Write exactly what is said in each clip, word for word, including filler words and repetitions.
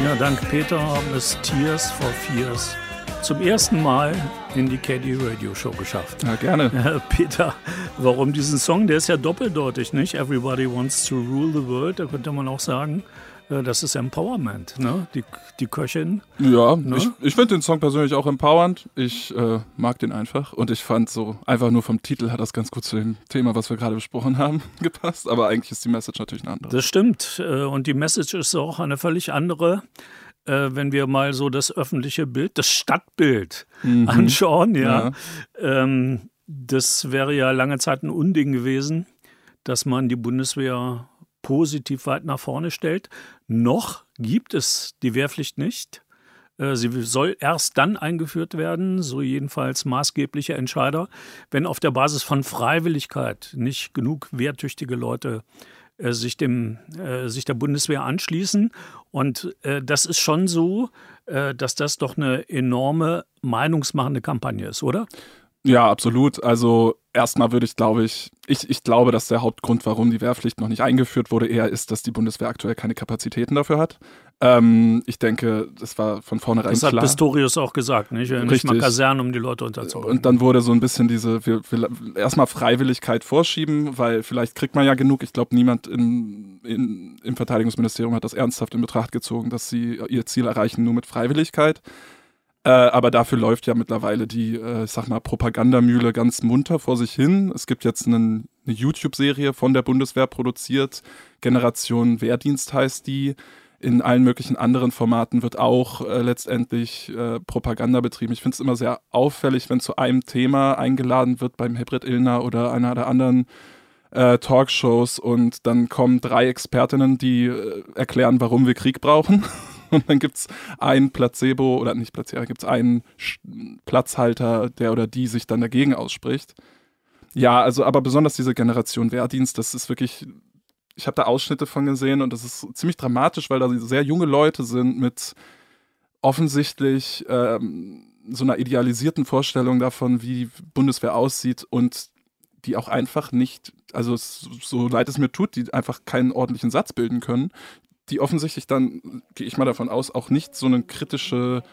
Ja, dank Peter haben es Tears for Fears zum ersten Mal in die K D Radio Show geschafft. Ja, gerne. Äh, Peter, warum diesen Song? Der ist ja doppeldeutig, nicht? Everybody wants to rule the world. Da könnte man auch sagen, äh, das ist Empowerment, ne? Die, die Köchin. Ja, ne? ich, ich finde den Song persönlich auch empowernd. Ich äh, mag den einfach. Und ich fand so, einfach nur vom Titel hat das ganz gut zu dem Thema, was wir gerade besprochen haben, gepasst. Aber eigentlich ist die Message natürlich eine andere. Das stimmt. Äh, und die Message ist auch eine völlig andere. Äh, wenn wir mal so das öffentliche Bild, das Stadtbild mhm. anschauen, ja. ja. Ähm, das wäre ja lange Zeit ein Unding gewesen, dass man die Bundeswehr positiv weit nach vorne stellt. Noch gibt es die Wehrpflicht nicht. Äh, sie soll erst dann eingeführt werden, so jedenfalls maßgebliche Entscheider, wenn auf der Basis von Freiwilligkeit nicht genug wehrtüchtige Leute äh, sich, dem, äh, sich der Bundeswehr anschließen. Und äh, das ist schon so, äh, dass das doch eine enorme meinungsmachende Kampagne ist, oder? Ja, absolut. Also erstmal würde ich, glaube ich, ich, ich glaube, dass der Hauptgrund, warum die Wehrpflicht noch nicht eingeführt wurde, eher ist, dass die Bundeswehr aktuell keine Kapazitäten dafür hat. Ähm, ich denke, das war von vornherein klar. Das hat Pistorius auch gesagt, nicht? Nicht mal Kasernen, um die Leute unterzubringen. Und dann wurde so ein bisschen diese, wir, wir erstmal Freiwilligkeit vorschieben, weil vielleicht kriegt man ja genug. Ich glaube, niemand in, in, im Verteidigungsministerium hat das ernsthaft in Betracht gezogen, dass sie ihr Ziel erreichen nur mit Freiwilligkeit. Äh, aber dafür läuft ja mittlerweile die, äh, ich sag mal, Propagandamühle ganz munter vor sich hin. Es gibt jetzt einen, eine YouTube-Serie von der Bundeswehr produziert, Generation Wehrdienst heißt die. In allen möglichen anderen Formaten wird auch äh, letztendlich äh, Propaganda betrieben. Ich finde es immer sehr auffällig, wenn zu einem Thema eingeladen wird beim Hebret Illner oder einer der anderen äh, Talkshows und dann kommen drei Expertinnen, die äh, erklären, warum wir Krieg brauchen. Und dann gibt es einen Placebo, oder nicht Placebo, gibt es einen Platzhalter, der oder die sich dann dagegen ausspricht. Ja, also aber besonders diese Generation Wehrdienst, das ist wirklich, ich habe da Ausschnitte von gesehen und das ist ziemlich dramatisch, weil da sehr junge Leute sind mit offensichtlich ähm, so einer idealisierten Vorstellung davon, wie die Bundeswehr aussieht und die auch einfach nicht, also es, so leid es mir tut, die einfach keinen ordentlichen Satz bilden können, die offensichtlich dann, gehe ich mal davon aus, auch nicht so eine kritische,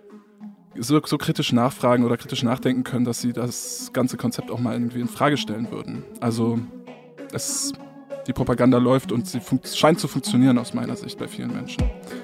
so, so kritisch nachfragen oder kritisch nachdenken können, dass sie das ganze Konzept auch mal irgendwie in Frage stellen würden. Also es, die Propaganda läuft und sie funkt, scheint zu funktionieren aus meiner Sicht bei vielen Menschen.